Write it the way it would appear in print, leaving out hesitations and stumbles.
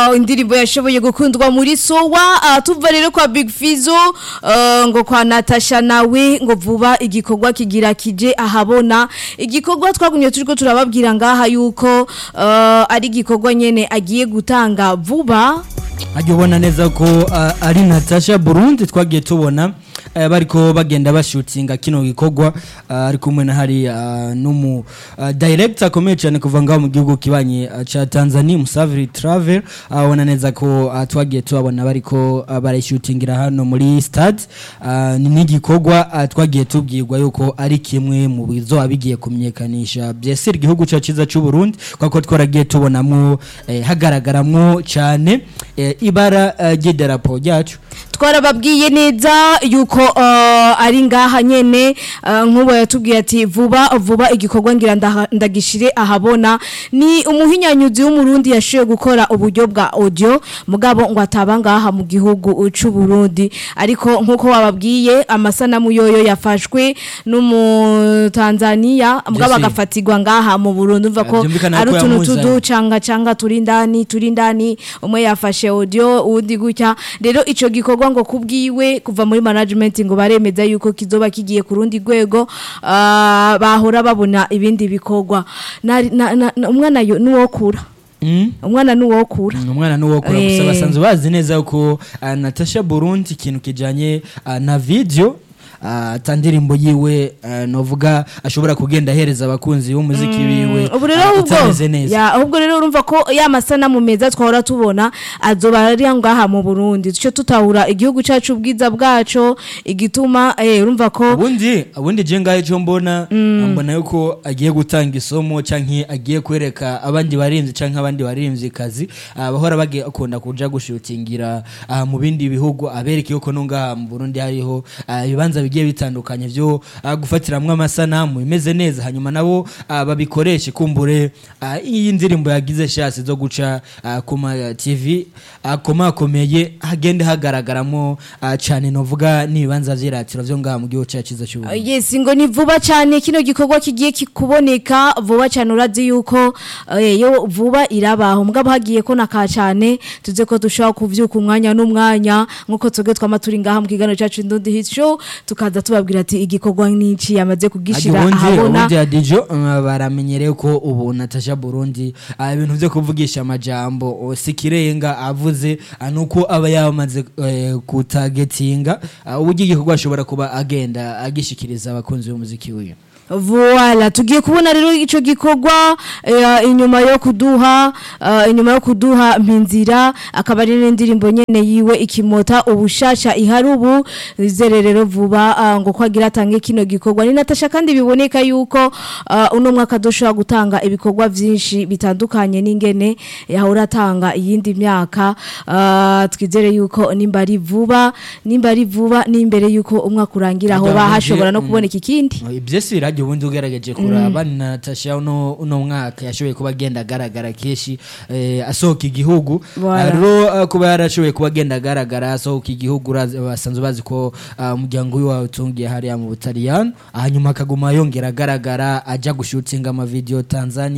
indirimbo yashoboye gukundwa muri Sowa tuva rero kwa Big Fizzo ngo kwa Natasha nawe ngo vuba igikorwa kigira kije ahabona igikorwa twagumye turiko turababwira ngaha yuko ari igikorwa nyene agiye gutanga vuba ajyobona neza ko ari Natasha Burundi twagiye tubona bariko bagenda bashootinga kino gikorwa ari kumwe na hari numu director akomeye cyane kuva ngaho mu gihugu kibanye cha Tanzania Musaviri Travel abona neza ko twagiye tubabona bariko barashootingira hano muri stade ni n'igikorwa twagiye tubwirwa yuko ari kimwe mu bizo abigiye kumenyekanisha byese igihugu cyaciza cy'u Burundi kwako twaragiye tubonamo hagaragaramwo cyane ibara ry'idarapo ryacu twarababwiye neza yuko ari ngaha nyene nkubo yatubwiye ati vuba igikorwa ngira ndagishire ahabona ni umuhinyanyuzi w'umurundi yashoye gukora uburyo bwa audio mugabo ngo ataba ngaha mu gihugu cy'u Burundi ariko nkuko wababwiye amasanamu yoyo yafashwe n'umu Tanzania mugabo agafatirwa ngaha mu Burundi umva ko ari utuntu tudu canga turindani umwe yafashe audio undi gutya rero ico gikorwa ngo kubwiwe kuva muri management ngo baremeza yuko kizoba kigiye ku rundi rwego bahora babona ibindi bikorwa umwana nuwokura umwana nuwokura gusa basanzwe bazi neza yuko Natasha Burundi ikintu kijanye na video tandirimbo yiwe novuga ashobora kugenda hereza abakunzi b'umuziki biwe ubwo rero urumva ko ya masanamu meza twahora tubona azoba ari ngaha mu Burundi cyo tutahura igihugu cyacu ubwiza bwaco igituma urumva ko ubundi je ngahe cyo mbona yuko agiye gutanga isomo canke agiye kwereka abandi barimvye canke abandi barimvye kazi bahora bagiye akunda kuja gushootingira mu bindi bihugu abereke yuko no ngaha mu Burundi hariho ibibanza bigiye bitandukanye byo gufatiramwe amasanamu imeze neza hanyuma nabo babikoreshe kumbure iyi ndirimbo yagize shase zo guca ku ma TV akomeye hagende hagaragaramo cyane novuga nibanza vyiratiro byo ngaha mu gihugu cyaciza cy'u yes ngo ni vuba cyane kino gikorwa kigiye kuboneka vuba cyane urazi yuko yo vuba irabaho mugabo hagiye ko naka cyane tuze ko dushaka kuvyuka umwanya n'umwanya nkuko tuge twamaturi ngaha mu kigano cyacu Ndundi Hit Show tukaza tubabwira ati igikorwa n'iki yamaze kugishira ahabona ubundi adijo baramenyereye ko ubu Natasha Burundi ibintu byo kuvugisha amajambo sikirenga avuze nuko aba yamaze kutagetinga ubugiye igikorwa ashobora kuba agenda agishikiriza abakunzi b'umuziki wiwe Voila tugiye kubona rero ico gikorwa inyuma yo kuduha mpinzira akaba ari n'indirimbo nyene yiwe ikimota ubushasha iharubu zererero vuba ngo kwagira atange kino gikorwa ni Natasha kandi biboneka yuko uno mwaka doshobora gutanga ibikorwa vyinshi bitandukanye n'ingene yahora atanga iyindi myaka twizere yuko nimba ari vuba n'imbere yuko umwaka urangira aho bahashobora no kuboneka ikindi ibyesi radio ubundi ugerageje kuraba Natasha uno mwaka yashoboye kuba agenda agaragara keshi asohoka igihugu rero kuba yarashoboye kuba agenda agaragara asohoka igihugu basanzwe bazi ko umuryango wiwe utungiye hariya mu Butaliyano hanyuma akaguma yongera agaragara aja gushootinga ama video Tanzania